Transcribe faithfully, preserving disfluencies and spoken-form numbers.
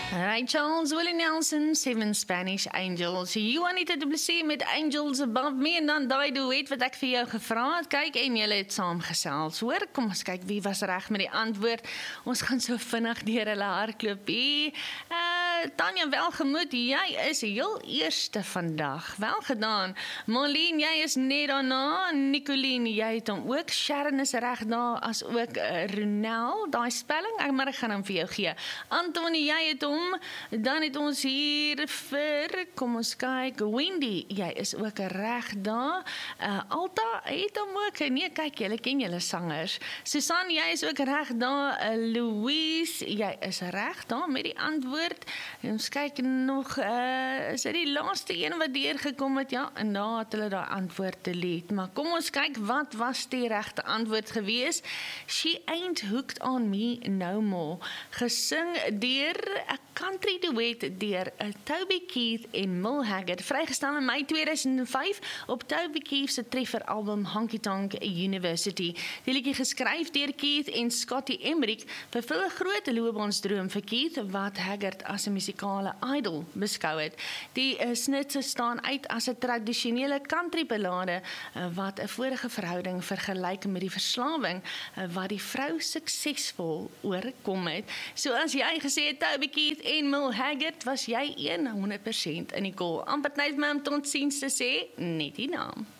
Alright, Charles, Willie Nelson, Seven Spanish Angels. Juanita de Blessie met Angels Above Me. En dan die duet wat ek vir jou gevra het. Kyk, en julle het saamgesels, hoor. Kom ons kyk wie was reg met die antwoord. Ons gaan so vinnig deur hulle hardloop hier. Uh, Tanya, welgemoed, jy is heel eerste vandag. Wel gedaan. Marlene, jy is net daarna. Nicoline, jy het hom ook. Sharon is reg daar, as ook uh, Ronel. Daai spelling, ek maar ek gaan hom vir jou gee. Antonie, jy het hom. Dan het ons hier vir, kom ons kyk, Wendy, jy is ook reg daar. Uh, Alta het hom ook, nee, kyk, julle ken julle sangers. Susan, jy is ook reg daar. Uh, Louise, jy is reg daar met die antwoord. En ons kyk nog, uh, is dit die laaste een wat deurgekom het? Ja, en daar het hulle daai antwoord delete. Maar kom ons kyk, wat was die regte antwoord gewees? She Ain't Hooked on Me No More. Gesing deur 'n country duet deur uh, Toby Keith en Merle Haggard, vrygestel in Mei tweeduisend vyf op Toby Keith se treffer album Honky Tonk University. Die liedjie geskryf deur Keith en Scotty Emmerich vervul 'n groot loopbaansdroom vir Keith wat Haggard as 'n musikale idol beskou het. Die uh, snitse staan uit as 'n tradisionele country ballade uh, wat 'n vorige verhouding vergelyk met die verslawing uh, wat die vrou suksesvol oorkom het. So as jy gesê het Toby Keith en Merle Haggard, was jy honderd persent in die goal. Amper net my om tot ziens te sê, net die naam.